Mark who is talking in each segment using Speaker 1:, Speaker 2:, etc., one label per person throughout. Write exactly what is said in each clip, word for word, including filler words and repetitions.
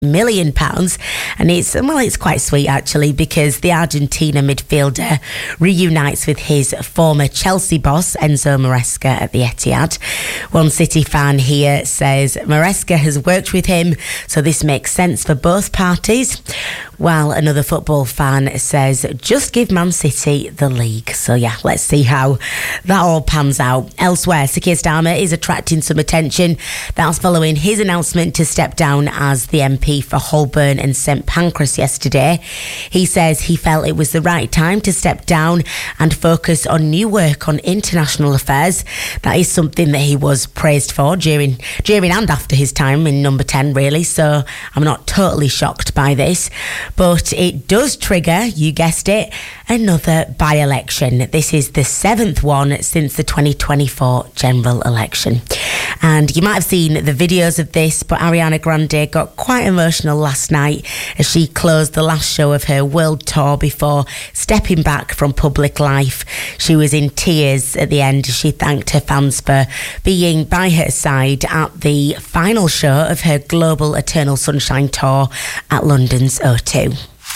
Speaker 1: million pounds, and it's well it's quite sweet actually, because the Argentina midfielder reunites with his former Chelsea boss Enzo Maresca at the Etihad. One City fan here says Maresca has worked with him, so this makes sense for both parties, while another football fan says just give Man City the league. So yeah, let's see how that all pans out. Elsewhere, Sir Keir Starmer is attracting some attention. That's following his announcement to step down as the M P for Holborn and St Pancras yesterday. He says he felt it was the right time to step down and focus on new work on international affairs. That is something that he was praised for during during and after his time in Number ten, really, so I'm not totally shocked by this. But it does trigger, you guessed it, another by-election. This is the seventh one since the twenty twenty-four general election. And you might have seen the videos of this, but Ariana Grande got quite emotional last night as she closed the last show of her world tour before stepping back from public life. She was in tears at the end as she thanked her fans for being by her side at the final show of her global Eternal Sunshine tour at London's O two.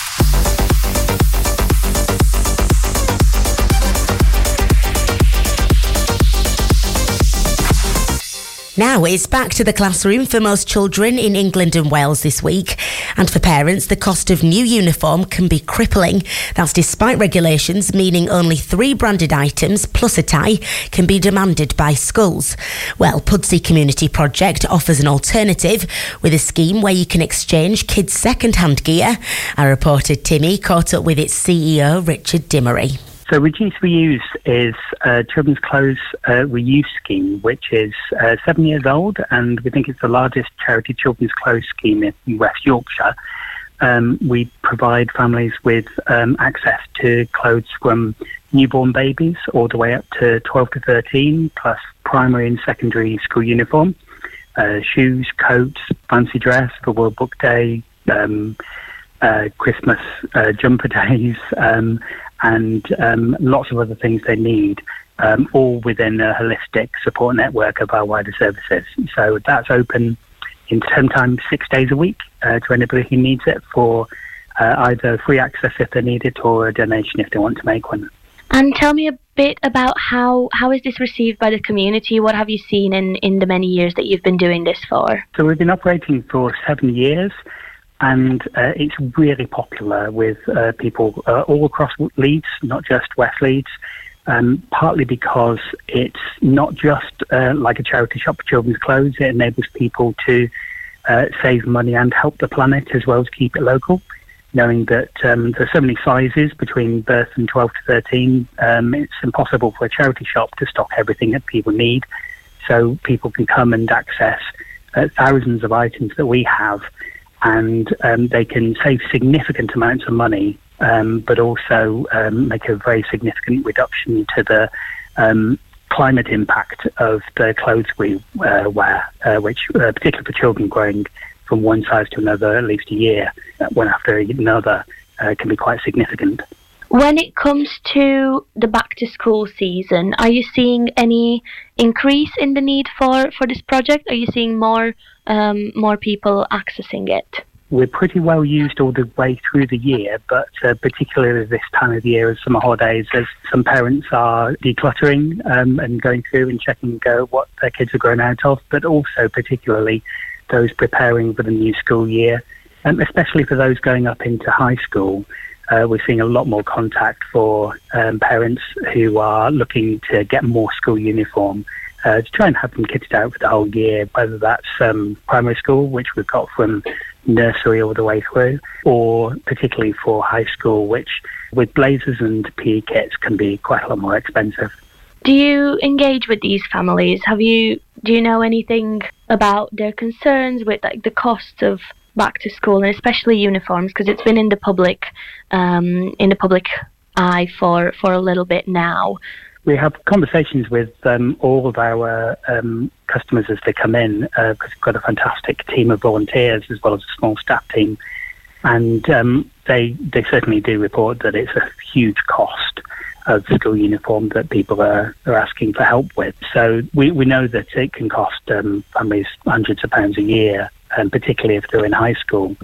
Speaker 1: Now it's back to the classroom for most children in England and Wales this week. And for parents, the cost of new uniform can be crippling. That's despite regulations meaning only three branded items plus a tie can be demanded by schools. Well, Pudsey Community Project offers an alternative with a scheme where you can exchange kids' second-hand gear. Our reporter Timmy caught up with its C E O, Richard Dimery.
Speaker 2: So Reduce Reuse is a children's clothes uh, reuse scheme, which is uh, seven years old, and we think it's the largest charity children's clothes scheme in West Yorkshire. Um, we provide families with um, access to clothes from newborn babies all the way up to twelve to thirteen, plus primary and secondary school uniform, uh, shoes, coats, fancy dress for World Book Day, um, uh, Christmas uh, jumper days, um, and um, lots of other things they need, um, all within a holistic support network of our wider services. So that's open in sometimes six days a week uh, to anybody who needs it, for uh, either free access if they need it or a donation if they want to make one.
Speaker 3: And tell me a bit about how, how is this received by the community? What have you seen in, in the many years that you've been doing this for?
Speaker 2: So we've been operating for seven years. And uh, it's really popular with uh, people uh, all across Leeds, not just West Leeds, um, partly because it's not just uh, like a charity shop for children's clothes. It enables people to uh, save money and help the planet, as well as keep it local, knowing that um, there's so many sizes between birth and twelve to thirteen. Um, it's impossible for a charity shop to stock everything that people need. So people can come and access uh, thousands of items that we have, and um, they can save significant amounts of money, um, but also um, make a very significant reduction to the um, climate impact of the clothes we uh, wear, uh, which, uh, particularly for children growing from one size to another at least a year, one after another, uh, can be quite significant.
Speaker 3: When it comes to the back-to-school season, are you seeing any increase in the need for, for this project? Are you seeing more um, more people accessing it?
Speaker 2: We're pretty well used all the way through the year, but uh, particularly this time of the year, as summer holidays, as some parents are decluttering um, and going through and checking uh, what their kids have grown out of, but also particularly those preparing for the new school year, um, especially for those going up into high school. Uh, we're seeing a lot more contact for um, parents who are looking to get more school uniform uh, to try and have them kitted out for the whole year, whether that's um, primary school, which we've got from nursery all the way through, or particularly for high school, which with blazers and P E kits can be quite a lot more expensive.
Speaker 3: Do you engage with these families? Have you do you know anything about their concerns with like the costs of back to school, and especially uniforms, because it's been in the public um, in the public eye for, for a little bit now?
Speaker 2: We have conversations with um, all of our um, customers as they come in, because uh, we've got a fantastic team of volunteers as well as a small staff team, and um, they they certainly do report that it's a huge cost of school uniform that people are, are asking for help with. So we, we know that it can cost um, families hundreds of pounds a year and particularly if they're in high school.